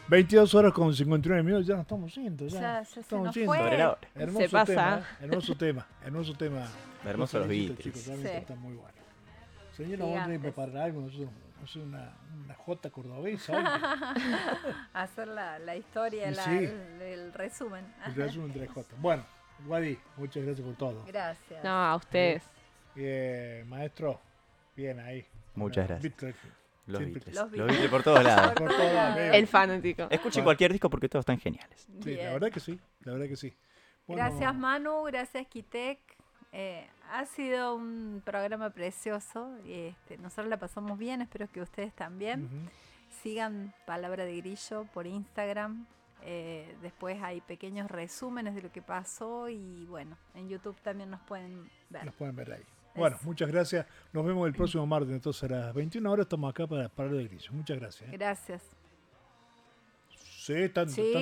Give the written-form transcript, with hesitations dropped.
22 horas con 59 minutos, ya nos estamos yendo. Ya se estamos nos yendo. fue. Sobre la hora. Hermoso Se pasa. tema, hermoso tema, hermoso tema. Hermosos los felicito, Beatles. chicos, realmente Sí. está muy bueno. Señora, vamos a tener que Gigantes. preparar algo, no sé, una jota cordobesa, algo. Hacer la historia, Y sí. el resumen. El resumen de la jota. Bueno, Wadi, muchas gracias por todo. Gracias. No, a ustedes. Maestro, bien ahí. Muchas gracias. Beatles. Los Siempre. Beatles. Los Los Beatles por todos lados. Por todos lados, veo. El fanático. Escuchen cualquier disco porque todos están geniales. Sí, Bien. la verdad que sí, la verdad que sí. Bueno, Gracias Manu, gracias Kitek. Ha sido un programa precioso. Nosotros la pasamos bien, espero que ustedes también. ujú. Sigan Palabra de Grillo por Instagram. Después hay pequeños resúmenes de lo que pasó y bueno, en YouTube también nos pueden ver. Los pueden ver ahí. Bueno, muchas gracias. Nos vemos el próximo martes, entonces a las 21 horas estamos acá para parar de grillo. Muchas gracias. Gracias. Sí, tanto. Sí.